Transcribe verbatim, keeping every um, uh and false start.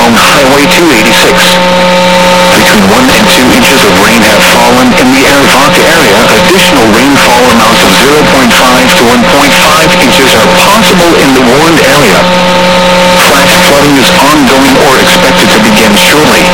along Highway two eighty-six. Between one and two inches of rain have fallen in the Arivaca area. Additional rainfall amounts of zero point five to one point five inches are possible in the warned area. Flash flooding is ongoing or expected to begin shortly.